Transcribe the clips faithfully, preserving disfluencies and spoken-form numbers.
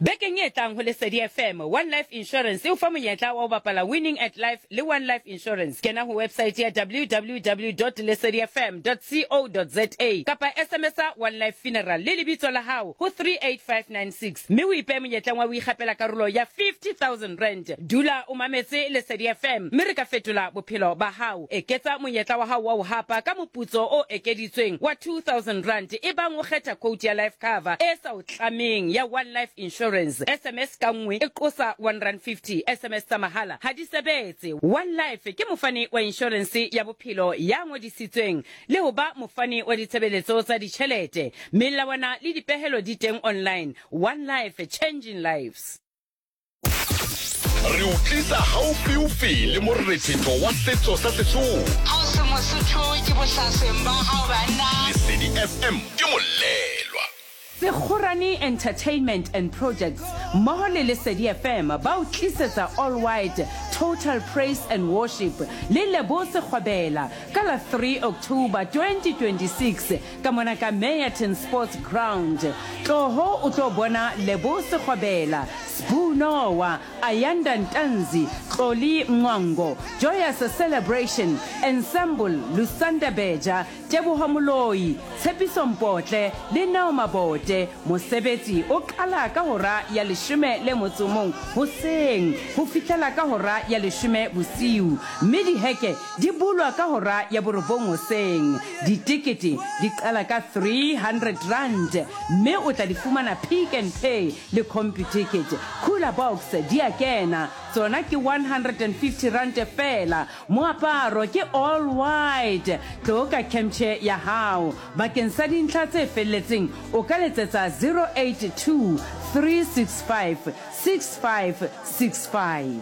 Bekeng e tlang ho Lesedi F M, One Life Insurance e fa monyetla wa ho bapala Winning at Life le One Life Insurance. Kena ho website ya w w w dot lesedi f m dot co dot z a kapa S M S a One Life Funeral le lebitso la hao ho three eight five nine six. Mme o ipe monyetla wa ho ikgapela karolo ya fifty thousand rand. Dula o mametse Lesedi F M, mme re ka fetola bophelo ba hao. Eketsa monyetla wa hao wa ho hapa ka moputso o ekeditsweng wa two thousand rand e bang o kgetha quote ya life cover e sa o tlameng ya One Life Insurance. S M S ka nngwe e qosa one rand fifty. S M S tsa mahala ha di sebetse. One Life ke mofani wa insurance ya bophelo ya ngodisitsweng le ho ba mofani wa ditshebeletso tsa ditjhelete. Melawana le dipehelo di teng online. One Life, changing lives. Re utlisa haufiufi le morethetho wa setso sa Sesotho. Ha o se Mosotho ke bohlaseng ba hao bana. Lesedi F M ke molelwa. Sekgorane Entertainment and Projects mmoho le Lesedi F M ba o tlisetsa All White Total Praise and Worship le Lebo Sekgwabela ka la three October twenty twenty-six ka mona ka Meyerton Sports Ground. Tloho o tlo bona Lebo Sekgwabela, Spunowa, Ayanda Ntanzi, Xoli Mnwango, Joyous Celebration, Ensemble Lusanda Beja, Teboho Moloi, Tshepiso Mpotle le Nao Mabote. Mosebetsi o qala ka hora ya leshome le motso mong hoseng ho fihlela ka hora ya leshome bosiu, mme diheke di bulwa ka hora ya borobong hoseng. Ditikete di qala ka three hundred rand, mme o tla di fumana Pick and Pay le CompuTicket. Cooler Box di a kena, tsona ke one hundred fifty rand fela. Moaparo ke all white. Tloka kemche ya hao bakeng sa dintlha tse felletseng o ka letsetsa zero eight two three six five six five six five.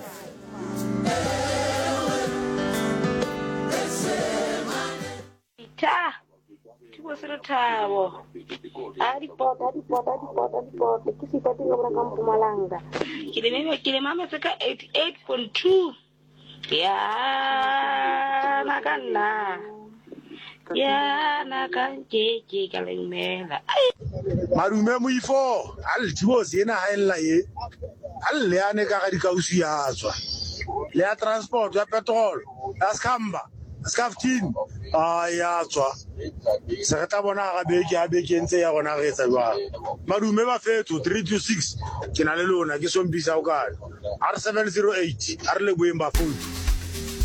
Ta tipo se thabo a di pota di pota di pota di pota ke se pota go bra ka Mpumalanga ke le nene ke le mama tsaka eighty-eight point two ya nakana ya nakanje ke ka le mela marume moifo al thibo sena ha ella ye al le ane ka ga dikausi ya tswa le ya transport ya petrol ya skamba skaftin a ya tswa se re tla bona ga beke ya beke ntse ya gona re etsa jwa marume ba fetso three two six ke na le lona ke sombisa o ka R seven zero eight a re le boeng ba phone.